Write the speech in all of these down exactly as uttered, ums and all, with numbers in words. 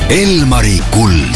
Elmari kuld.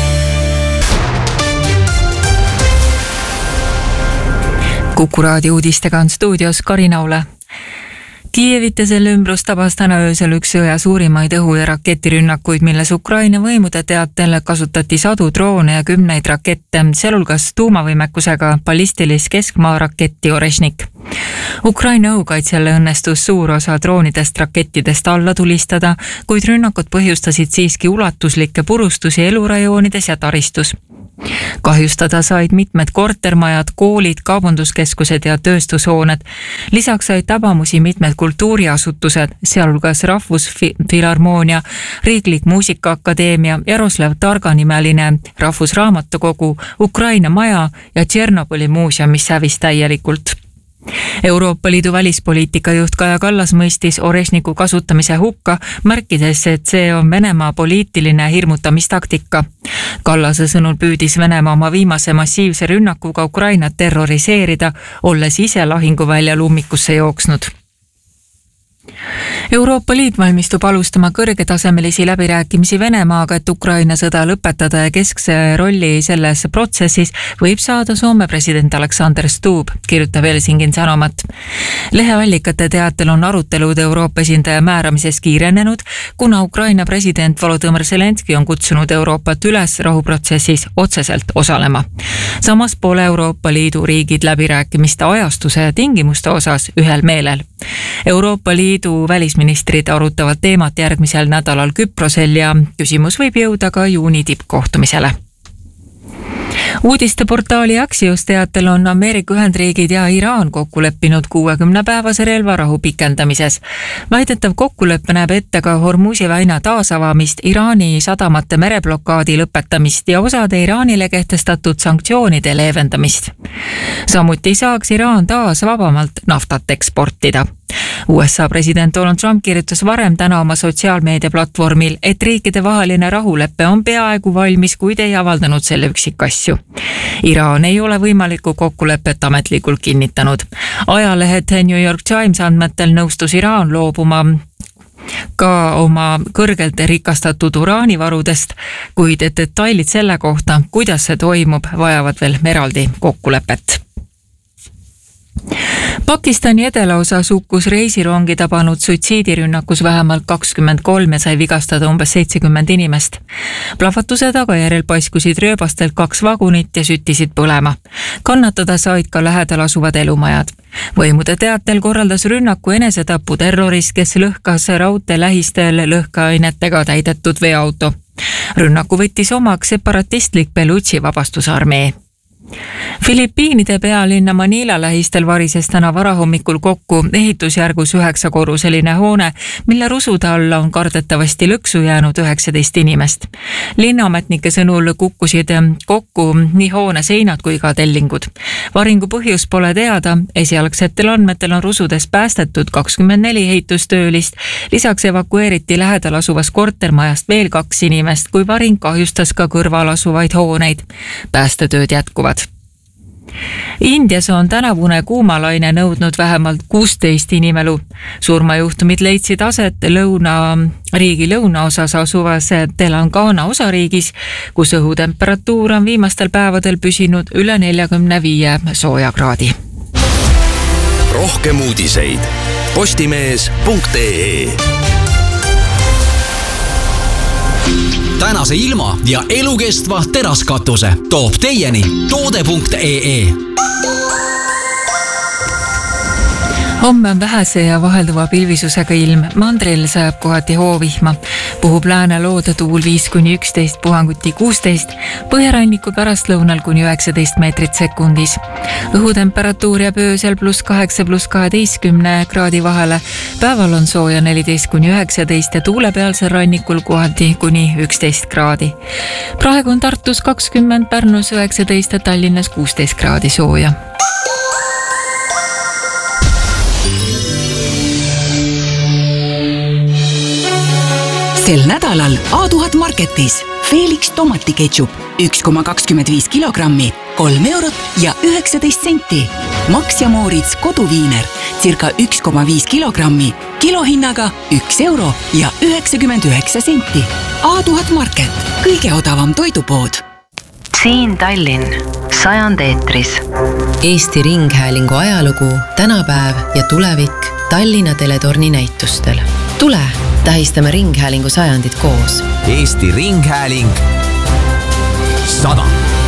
Kuku raadio uudistega on stuudios Karina Ule. Kiievit ja selle ümbrus tabas täna öösel üks sõja suurimaid õhu- ja raketirünnakuid, milles Ukraina võimude teatel kasutati sadu droone ja kümneid rakette, sealhulgas tuumavõimekusega ballistilis keskmaa raketti Oreshnik. Ukraina õhukaitsjale õnnestus suur osa droonidest rakettidest alla tulistada, kuid rünnakud põhjustasid siiski ulatuslikke purustusi elurajoonides ja taristus. Kahjustada said mitmed kortermajad, koolid, kaubanduskeskused ja tööstushooned. Lisaks said tabamusi mitmed kultuuriasutused, sealhulgas Rahvusfilharmoonia, Riiklik Muusikaakadeemia, Jaroslav Targa nimeline Rahvusraamatukogu, Ukraina maja ja Tšernobõli muuseum, mis hävis täielikult. Euroopa Liidu välispoliitika juht Kaja Kallas mõistis Oreshniku kasutamise hukka, märkides, et see on Venemaa poliitiline hirmutamistaktika. Kallase sõnul püüdis Venemaa oma viimase massiivse rünnakuga Ukrainat terroriseerida, olles ise lahinguvälja ummikusse jooksnud. Euroopa Liit valmistub alustama kõrgetasemelisi läbirääkimisi Venemaaga, et Ukraina sõda lõpetada ja keskse rolli selles protsessis võib saada Soome president Alexander Stubb, kirjutab Helsingin Sanomat. Leheallikate teatel on arutelud Euroopa esindaja määramises kiirenenud, kuna Ukraina president Volodõmõr Zelenski on kutsunud Euroopat üles rahuprotsessis otseselt osalema. Samas pole Euroopa Liidu riigid läbirääkimiste ajastuse ja tingimuste osas ühel meelel. Euroopa Liidu välisministrid arutavad teemat järgmisel nädalal Küprosel ja küsimus võib jõuda ka juuni tippkohtumisele. Uudisteportaali Axios teatel on Ameerika Ühendriigid ja Iraan kokku leppinud kuuekümne päevase relvarahu pikendamises. Väidetav kokkuleppe näeb ette ka Hormuzi väina taasavamist, Iraani sadamate mereblokaadi lõpetamist ja osade Iraanile kehtestatud sanktsioonide leevendamist. Samuti saaks Iraan taas vabamalt naftat eksportida. U S A president Donald Trump kirjutas varem täna oma sotsiaalmeediaplatvormil, et riikide vaheline rahulepe on peaaegu valmis, kuid ei avaldanud selle üksikasju. Iraan ei ole võimalikku kokkulepet ametlikult kinnitanud. Ajalehed New York Times andmetel nõustus Iraan loobuma ka oma kõrgelt rikastatud uraanivarudest, kuid detailid selle kohta, kuidas see toimub, vajavad veel eraldi kokkulepet. Pakistani edelaosas hukkus reisirongi tabanud suitsiidirünnakus vähemalt kakskümmend kolm ja sai vigastada umbes seitsekümmend inimest. Plahvatuse tagajärjel paiskusid rööbastelt kaks vagunit ja süttisid põlema. Kannatada said ka lähedal asuvad elumajad. Võimude teatel korraldas rünnaku enesetapu terrorist, kes lõhkas raudtee lähistel lõhkeainetega täidetud veoauto. Rünnaku võttis omaks separatistlik Belutši vabastusarmee. Filipiinide pealinna Manila lähistel varises täna varahommikul kokku ehitusjärgus üheksakorruseline hoone, mille rusude alla on kardetavasti lõksu jäänud üheksateist inimest. Linnaametnike sõnul kukkusid kokku nii hoone seinad kui ka tellingud. Varingu põhjus pole teada, esialgsetel andmetel on rusudes päästetud kakskümmend neli ehitustöölist, lisaks evakueeriti lähedal asuvast kortermajast veel kaks inimest, kui varing kahjustas ka kõrval asuvaid hooneid. Päästetööd jätkuvad. Indias on tänavune kuumalaine nõudnud vähemalt kuusteist inimelu. Surmajuhtumid leidsid aset lõuna, riigi lõunaosas asuvas Telangana osariigis, kus õhutemperatuur on viimastel päevadel püsinud üle neljakümne viie soojakraadi. Rohkem uudiseid postimees punkt ee. Tänase ilma ja elukestva teraskatuse toob teieni toode punkt ee. Homme on vähese ja vahelduva pilvisusega ilm. Mandril sajab kohati hoovihma. Puhub lääne loodetuul viis kuni üksteist, puhanguti kuusteist, põhjaranniku pärastlõunal kuni üheksateist meetrit sekundis. Õhutemperatuur jääb öösel pluss kaheksa pluss kaheteistkümne kraadi vahele. Päeval on sooja neliteist kuni üheksateist ja tuulepealsel rannikul kohati kuni üksteist kraadi. Praegu on Tartus kakskümmend, Pärnus üheksateist ja Tallinnas kuusteist kraadi sooja. Sel nädalal A tuhat Marketis Felix tomatiketšup üks koma kakskümmend viis kilogrammi, kolm eurot ja üheksateist senti. Max ja Moritz koduviiner, circa üks koma viis kilogrammi, kilohinnaga üks euro ja üheksakümmend üheksa senti. A tuhat Market, kõige odavam toidupood. Siin Tallinn, sajand eetris. Eesti Ringhäälingu ajalugu, tänapäev ja tulevik Tallinna teletorni näitustel. Tule, tähistame Ringhäälingu sajandit koos. Eesti Ringhääling sada.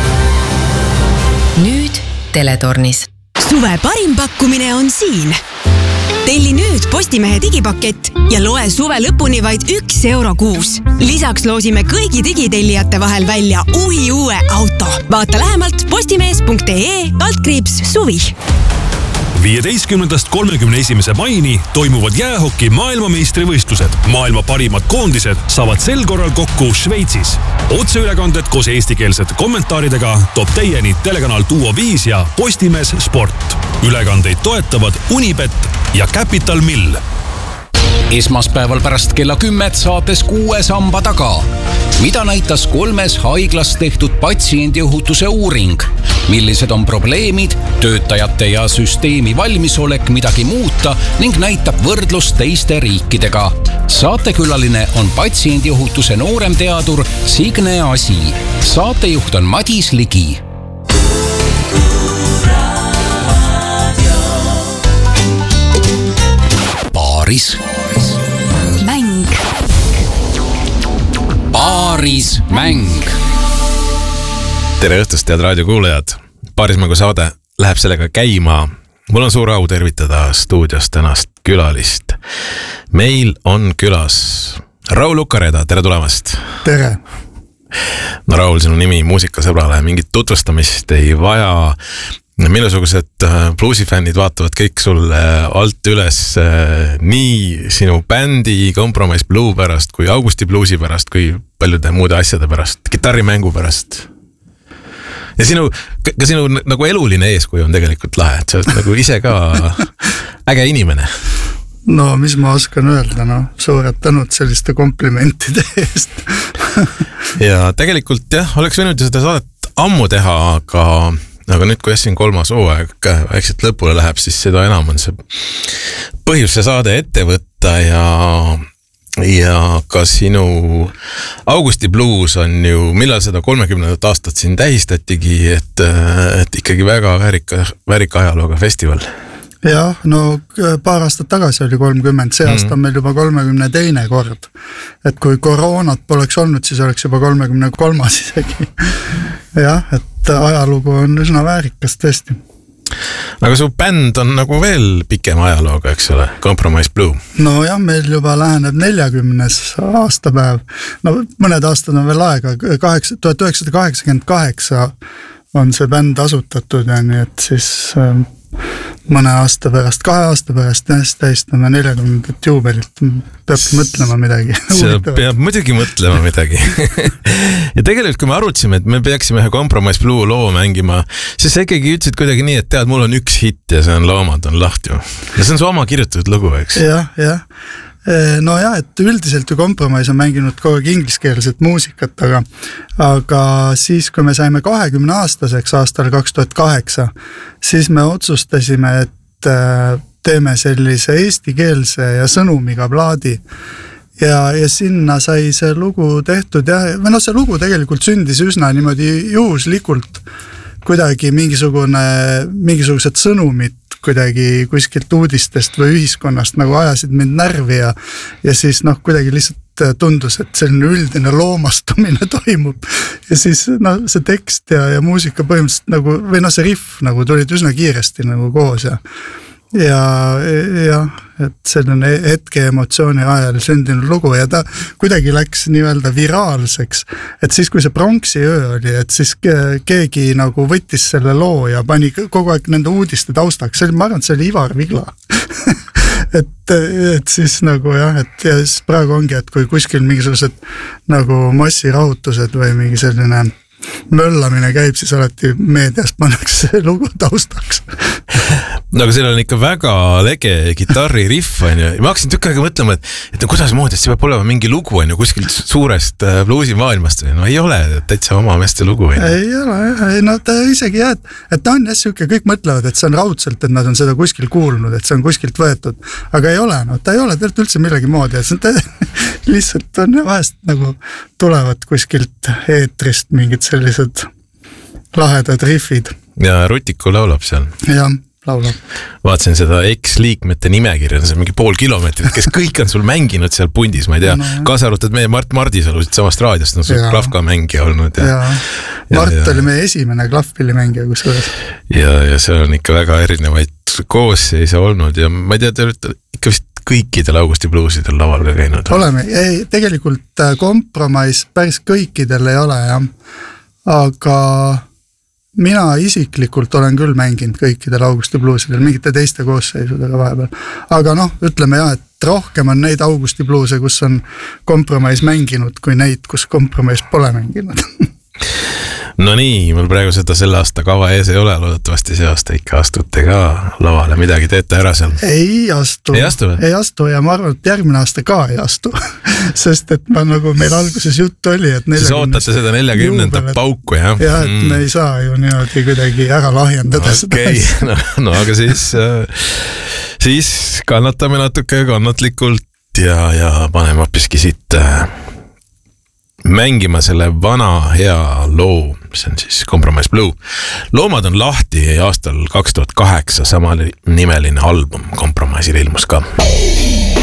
Nüüd teletornis. Suve parim pakkumine on siin. Telli nüüd Postimehe digipakett ja loe suve lõpuni vaid üks euro kuus. Lisaks loosime kõigi digitellijate vahel välja uhi uue auto. Vaata lähemalt postimees punkt ee altkriips suvi. viieteistkümnendast kolmekümne esimese maini toimuvad jäähoki maailmameistrivõistlused. Maailma parimad koondised saavad sel korral kokku Šveitsis. Otseülekanded koos eestikeelsete kommentaaridega toob teieni telekanal Duo viis ja Postimees Sport. Ülekandeid toetavad Unibet ja Capital Mill. Esmaspäeval pärast kella kümmet saates kuue samba taga. Mida näitas kolmes haiglas tehtud patsiendiohutuse uuring? Millised on probleemid, töötajate ja süsteemi valmisolek midagi muuta ning näitab võrdlust teiste riikidega? Saatekülaline on patsiendiohutuse noorem teadur Signe Asi. Saatejuht on Madis Ligi. Paaris. Mäng. Paaris mäng. Tere õhtust, head raadiokuulajad. Paarismängu saade läheb sellega käima. Mul on suur au tervitada stuudios tänast külalist. Meil on külas Raul Ukareda, tere tulemast. Tere. No Raul, sinu nimi muusikasõbrale mingit tutvustamist ei vaja. Millisugused bluusifännid vaatavad kõik sulle alt üles nii sinu bändi Compromise Blue pärast kui Augusti bluusi pärast kui paljude muude asjade pärast, kitarrimängu pärast. Ja sinu, ka sinu nagu eluline eeskuju on tegelikult lahe, et sa oled nagu ise ka äge inimene. No mis ma oskan öelda, no suured tänud selliste komplimentide eest. Ja tegelikult jah, oleks võinud seda saadet ammu teha, aga aga nüüd, kui ässin kolmas hooaeg väikselt lõpule läheb, siis seda enam on see põhjus see saade ette võtta ja, ja ka sinu Augusti blues on ju, millal seda kolmekümnendat aastat siin tähistatigi, et, et ikkagi väga väärika, väärika ajalooga festival. Jah, no paar aastat tagasi oli kolmkümmend, see aasta on meil juba kolmekümne teine kord. Et kui koroonat poleks olnud, siis oleks juba kolmekümne kolmas isegi. Jah, et ajalugu on üsna väärikas tõesti. Aga su bänd on nagu veel pikem ajalooga, eks ole, Compromise Blue. No jah, meil juba läheneb neljakümnes aastapäev. No mõned aastad on veel aega, tuhat üheksasada kaheksakümmend kaheksa on see bänd asutatud ja nii, et siis mõne aasta pärast, kahe aasta pärast tähistame neljakümnendat juubelit. Peab mõtlema midagi. See peab muidugi mõtlema midagi. Ja tegelikult, kui me arutasime, et me peaksime ühe Compromise Blue loo mängima, siis sa ikkagi ütlesid kuidagi nii, et tead, mul on üks hitt ja see on Loomad on lahti. Ja see on su oma kirjutatud lugu, eks? Jah, jah. No jah, et üldiselt ju Compromise on mänginud kogu aeg ingliskeelset muusikat, aga, aga siis, kui me saime kahekümne aastaseks aastal kaks tuhat kaheksa, siis me otsustasime, et teeme sellise eestikeelse ja sõnumiga plaadi. Ja, ja sinna sai see lugu tehtud ja või no see lugu tegelikult sündis üsna niimoodi juhuslikult kuidagi mingisugune, mingisugused sõnumid kuidagi kuskilt uudistest või ühiskonnast nagu ajasid mind närvi ja, ja siis noh, kuidagi lihtsalt tundus, et selline üldine loomastumine toimub ja siis no, see tekst ja, ja muusika põhimõtteliselt nagu, või no see riff nagu tulid üsna kiiresti nagu koos ja ja, ja et selline hetke emotsiooni ajal sündinud lugu ja ta kuidagi läks nii-öelda viraalseks, et siis kui see pronksi öö oli, et siis keegi nagu võttis selle loo ja pani kogu aeg nende uudiste taustaks, see oli, ma arvan, et see oli Ivar Vigla et, et siis nagu jah, et ja siis praegu ongi, et kui kuskil mingisugused nagu massirahutused või mingi selline möllamine käib, siis alati meedias pannakse lugu taustaks. no aga seal on ikka väga lege kitarririff on ju. Ma hakkasin tükk aega mõtlema, et, et no kuidas moodi, et see peab olema mingi lugu on ju kuskilt suurest bluusimaailmast. No ei ole, täitsa oma meeste lugu. Ei ole, ei, no ta isegi jah, et, et ta on jah siuke, kõik mõtlevad, et see on raudselt, et nad on seda kuskil kuulnud, et see on kuskilt võetud. Aga ei ole, no ta ei ole tegelikult üldse millegi moodi, et see on lihtsalt on vahest nagu tulevad kuskilt eetrist mingid sellised lahedad riffid. Ja Rutiku laulab seal. Jah, laulab. Vaatasin seda ex-liikmete nimekirja, see on mingi pool kilomeetrit, kes kõik on sul mänginud seal pundis, ma ei tea, no, kaasa arvatud meie Mart Mardisalu samast raadiost on sul klahvka mängija olnud. Ja, ja. Mart ja, oli meie esimene klahvpillimängija, kus selles. Ja, ja see on ikka väga erinevaid koosseise olnud ja ma ei tea, te olete ikka vist kõikidel Augusti bluusidel laval ka käinud. Oleme, ei, tegelikult kompromiss päris kõikidel ei ole, jah. Aga mina isiklikult olen küll mänginud kõikidel Augusti bluusidel, mingite teiste koosseisudega vahepeal. Aga noh, ütleme jah, et rohkem on neid Augusti bluuse, kus on kompromiss mänginud, kui neid, kus kompromiss pole mänginud. No nii, mul praegu seda selle aasta kava ees ei ole, loodetavasti see aasta ikka astute ka lavale, midagi teete ära seal? Ei astu. Ei astu või? Ei astu ja ma arvan, et järgmine aasta ka ei astu. Sest et ma nagu meil alguses juttu oli, et siis ootate seda neljakümnenda pauku, jah? Jah, et mm. me ei saa ju niimoodi kuidagi ära lahjendada no, seda okay. asja. No, no aga siis, siis kannatame natuke kannatlikult ja, ja paneme hoopiski siit mängima selle vana hea loo, see on siis Compromise Blue. Loomad on lahti aastal kaks tuhat kaheksa sama nimeline album Compromise'il ilmus ka.